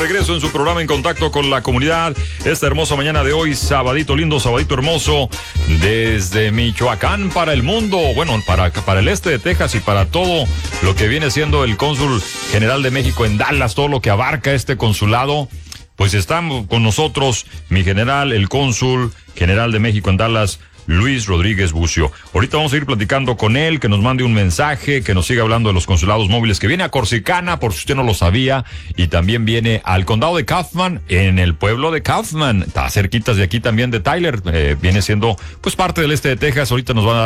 regreso en su programa En Contacto con la Comunidad. Esta hermosa mañana de hoy, sabadito lindo, sabadito hermoso, desde Michoacán para el mundo, bueno, para el este de Texas y para todo lo que viene siendo el Cónsul General de México en Dallas, todo lo que abarca este consulado. Pues estamos con nosotros, mi general, el Cónsul General de México en Dallas, Luis Rodríguez Bucio. Ahorita vamos a ir platicando con él, que nos mande un mensaje, que nos siga hablando de los consulados móviles, que viene a Corsicana, por si usted no lo sabía, y también viene al condado de Kaufman, en el pueblo de Kaufman, está cerquitas de aquí también de Tyler, viene siendo pues parte del este de Texas. Ahorita nos van a dar